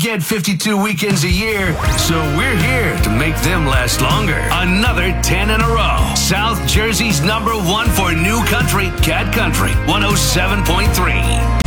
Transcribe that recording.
get 52 weekends a year, so we're here to make them last longer. Another 10 in a row. South Jersey's #1 for new country, Cat Country 107.3.